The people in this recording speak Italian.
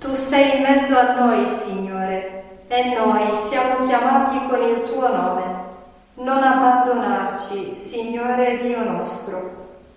Tu sei in mezzo a noi, Signore, e noi siamo chiamati con il tuo nome. Non abbandonarci, Signore Dio nostro.